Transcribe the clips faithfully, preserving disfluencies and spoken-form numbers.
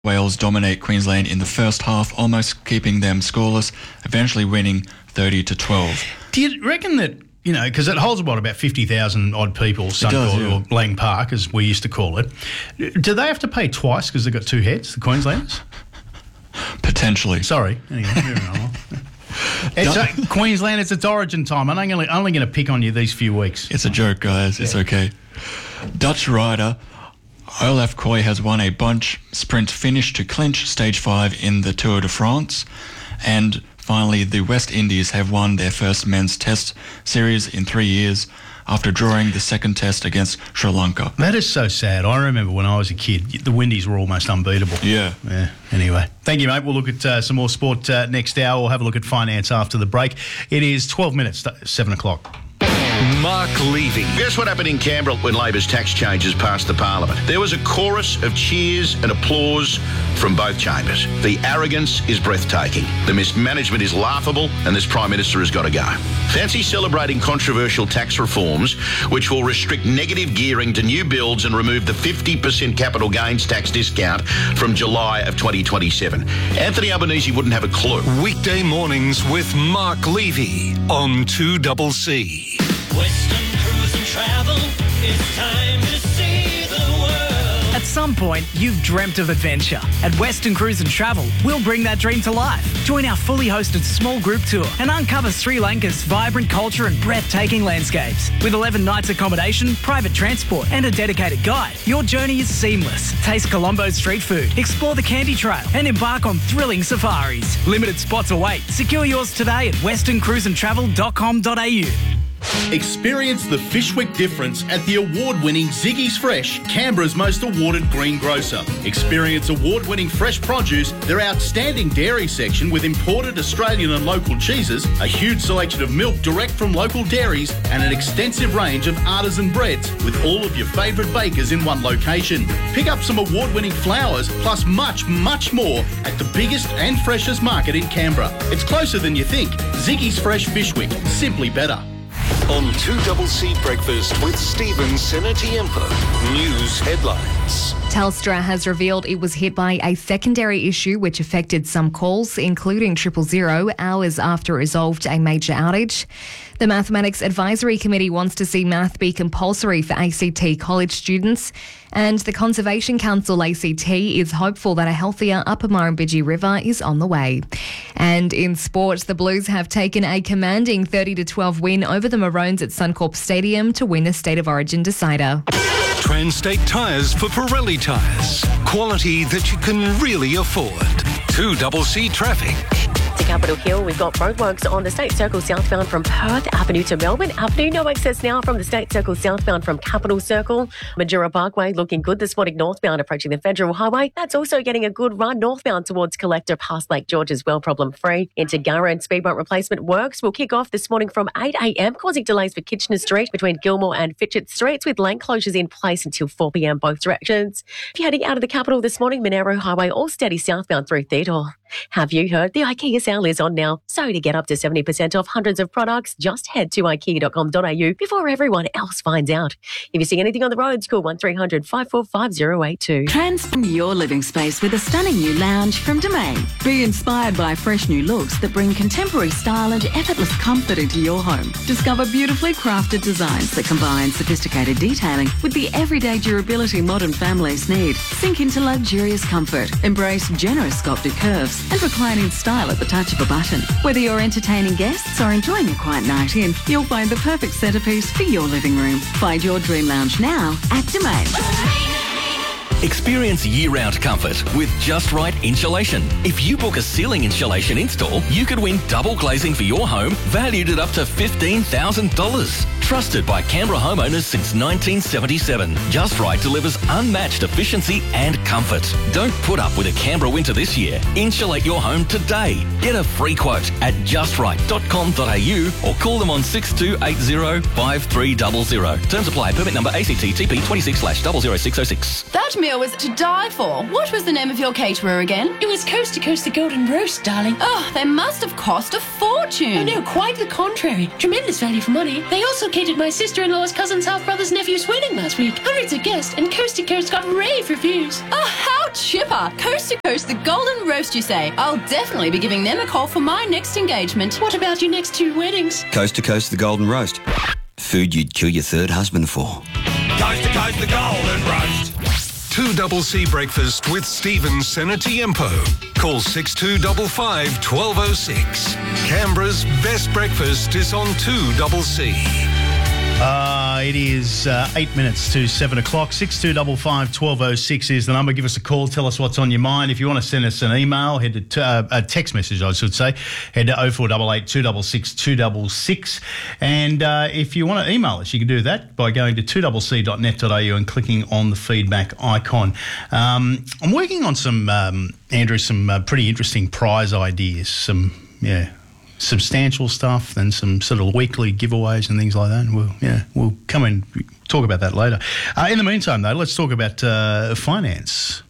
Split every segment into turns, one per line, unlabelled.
Wales dominate Queensland in the first half, almost keeping them scoreless, eventually winning thirty to twelve.
Do you reckon that, you know, because it holds what, about fifty thousand odd people, Suncorp,
yeah.
or Lang Park, as we used to call it. Do they have to pay twice because they've got two heads, the Queenslanders?
Potentially.
Sorry. Anyway, moving on. It's a, Queensland, it's its origin time. I'm only, only going to pick on you these few weeks.
It's a joke, guys. It's yeah. okay. Dutch rider Olaf Koy has won a bunch sprint finish to clinch stage five in the Tour de France. And finally, the West Indies have won their first men's test series in three years after drawing the second test against Sri Lanka.
That is so sad. I remember when I was a kid, the Windies were almost unbeatable.
Yeah.
Yeah. Anyway, thank you, mate. We'll look at uh, some more sport uh, next hour. We'll have a look at finance after the break. It is twelve minutes, seven o'clock.
Mark Levy.
Guess what happened in Canberra when Labor's tax changes passed the Parliament? There was a chorus of cheers and applause from both chambers. The arrogance is breathtaking. The mismanagement is laughable, and this Prime Minister has got to go. Fancy celebrating controversial tax reforms which will restrict negative gearing to new builds and remove the fifty percent capital gains tax discount from July of twenty twenty-seven. Anthony Albanese wouldn't have a clue.
Weekday mornings with Mark Levy on two C C.
Western Cruise and Travel, it's time to see the world.
At some point, you've dreamt of adventure. At Western Cruise and Travel, we'll bring that dream to life. Join our fully hosted small group tour and uncover Sri Lanka's vibrant culture and breathtaking landscapes. With eleven nights accommodation, private transport and a dedicated guide, your journey is seamless. Taste Colombo's street food, explore the Candy Trail and embark on thrilling safaris. Limited spots await. Secure yours today at western cruise and travel dot com dot a u.
Experience the Fishwick difference at the award-winning Ziggy's Fresh, Canberra's most awarded green grocer. Experience award-winning fresh produce, their outstanding dairy section with imported Australian and local cheeses, a huge selection of milk direct from local dairies, and an extensive range of artisan breads with all of your favourite bakers in one location. Pick up some award-winning flowers, plus much, much more at the biggest and freshest market in Canberra. It's closer than you think. Ziggy's Fresh Fishwick, simply better.
On two C C Breakfast with Stephen Senatiempo. News headlines.
Telstra has revealed it was hit by a secondary issue which affected some calls, including triple zero, hours after it resolved a major outage. The Mathematics Advisory Committee wants to see math be compulsory for A C T college students. And the Conservation Council A C T is hopeful that a healthier Upper Murrumbidgee River is on the way. And in sport, the Blues have taken a commanding thirty to twelve win over the Maroons at Suncorp Stadium to win a State of Origin decider.
Transtate Tyres for Pirelli Tyres. Quality that you can really afford. two C C Traffic.
To Capitol Hill, we've got roadworks on the State Circle southbound from Perth Avenue to Melbourne Avenue. No access now from the State Circle southbound from Capital Circle. Majura Parkway looking good this morning northbound approaching the Federal Highway. That's also getting a good run northbound towards Collector past Lake George as well, problem free. Into Garra and speed bump replacement works will kick off this morning from eight a m, causing delays for Kitchener Street between Gilmore and Fitchett Streets with lane closures in place until four p m both directions. If you're heading out of the capital this morning, Monero Highway all steady southbound through Theodore. Have you heard? The IKEA sale is on now. So to get up to seventy percent off hundreds of products, just head to ikea dot com dot a u before everyone else finds out. If you see anything on the roads, call one three hundred five four five zero eight two.
Transform your living space with a stunning new lounge from Domain. Be inspired by fresh new looks that bring contemporary style and effortless comfort into your home. Discover beautifully crafted designs that combine sophisticated detailing with the everyday durability modern families need. Sink into luxurious comfort. Embrace generous sculpted curves and reclining style at the touch of a button. Whether you're entertaining guests or enjoying a quiet night in, you'll find the perfect centerpiece for your living room. Find your dream lounge now at Domain.
Experience year-round comfort with Just Right Insulation. If you book a ceiling insulation install, you could win double glazing for your home, valued at up to fifteen thousand dollars. Trusted by Canberra homeowners since nineteen seventy-seven, Just Right delivers unmatched efficiency and comfort. Don't put up with a Canberra winter this year. Insulate your home today. Get a free quote at just right dot com dot a u or call them on six two eight zero five three zero zero. Terms apply. Permit number A C T T P twenty-six slash zero zero six zero six.
That meal was to die for. What was the name of your caterer again?
It was Coast to Coast the Golden Roast, darling.
Oh, they must have cost a fortune.
Oh, no, quite the contrary. Tremendous value for money. They also catered my sister-in-law's cousin's half-brother's nephew's wedding last week. Hundreds of guests, and Coast to Coast got rave reviews.
Oh, how chipper. Coast to Coast the Golden Roast, you say? I'll definitely be giving them a call for my next engagement.
What about your next two weddings?
Coast to Coast the Golden Roast. Food you'd kill your third husband for.
Coast to Coast the Golden Roast. two double C breakfast with Stephen Senatiempo. Call six two five five, one two zero six. Canberra's best breakfast is on two double C.
Uh, it is uh, eight minutes to seven o'clock. six two five five, one two zero six is the number. Give us a call. Tell us what's on your mind. If you want to send us an email, head to t- uh, a text message, I should say. Head to oh four eight eight, two six six, two six six. And uh, if you want to email us, you can do that by going to two c c dot net dot a u and clicking on the feedback icon. Um, I'm working on some, um, Andrew, some uh, pretty interesting prize ideas. Some, yeah. substantial stuff, then some sort of weekly giveaways and things like that. And we'll, yeah, we'll come and talk about that later. Uh, in the meantime, though, let's talk about uh, finance.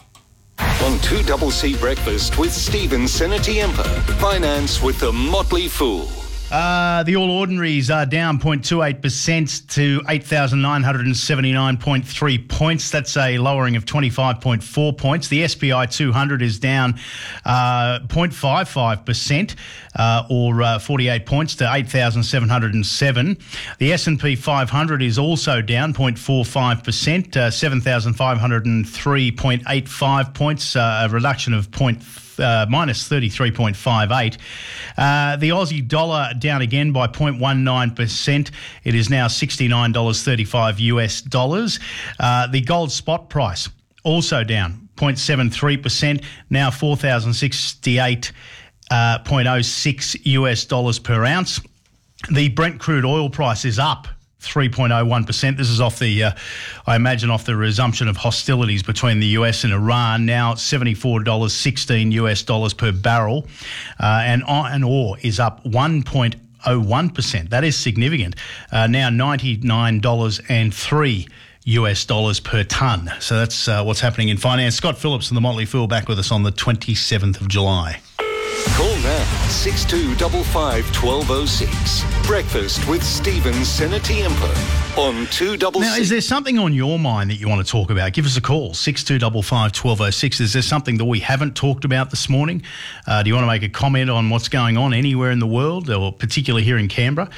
On two double C breakfast with Stephen Senatiempo. Finance with the Motley Fool.
Uh, the All Ordinaries are down zero point two eight percent to eight thousand nine hundred seventy-nine point three points. That's a lowering of twenty-five point four points. The S P I two hundred is down uh, zero point five five percent uh, or uh, forty-eight points to eight thousand seven hundred seven. The S and P five hundred is also down zero point four five percent, uh, seven thousand five hundred three point eight five points, uh, a reduction of point Uh, minus thirty-three point five eight. Uh, the Aussie dollar down again by zero point one nine percent. It is now sixty-nine dollars thirty-five U S dollars. Uh, the gold spot price also down zero point seven three percent, now four thousand sixty-eight point oh six U S dollars per ounce. The Brent crude oil price is up three point oh one percent. This is off the, uh, I imagine, off the resumption of hostilities between the U S and Iran. Now seventy-four dollars sixteen U S dollars per barrel. Uh, and iron ore is up one point oh one percent. That is significant. Uh, now ninety-nine dollars and three U S dollars per tonne. So that's uh, what's happening in finance. Scott Phillips and the Motley Fool back with us on the twenty-seventh of July.
Call now, six two five five, one two zero six. Breakfast with Stephen Senatiempo on two double C.
Now, is there something on your mind that you want to talk about? Give us a call, six two five five, one two zero six. Is there something that we haven't talked about this morning? Uh, do you want to make a comment on what's going on anywhere in the world, or particularly here in Canberra?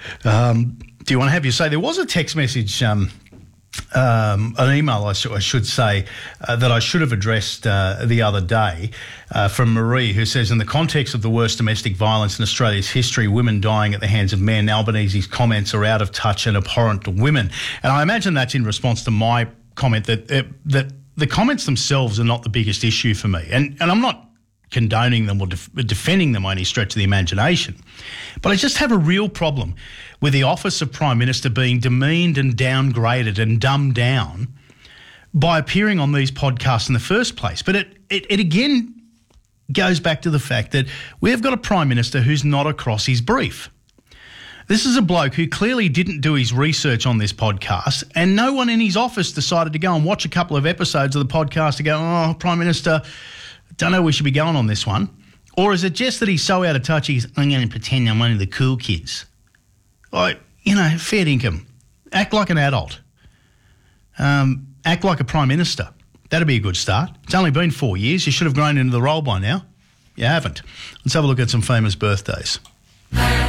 Um, do you want to have your say? There was a text message... Um, Um, an email, I, sh- I should say, uh, that I should have addressed uh, the other day uh, from Marie, who says, in the context of the worst domestic violence in Australia's history, women dying at the hands of men, Albanese's comments are out of touch and abhorrent to women. And I imagine that's in response to my comment that uh, that the comments themselves are not the biggest issue for me. And, and I'm not condoning them or def- defending them by any stretch of the imagination. But I just have a real problem with the office of Prime Minister being demeaned and downgraded and dumbed down by appearing on these podcasts in the first place. But it, it, it again goes back to the fact that we've got a Prime Minister who's not across his brief. This is a bloke who clearly didn't do his research on this podcast, and no one in his office decided to go and watch a couple of episodes of the podcast to go, oh, Prime Minister, don't know we should be going on this one. Or is it just that he's so out of touch, he's, I'm going to pretend I'm one of the cool kids? Like, you know, fair income. Act like an adult. Um, act like a Prime Minister. That'd be a good start. It's only been four years. You should have grown into the role by now. You haven't. Let's have a look at some famous birthdays.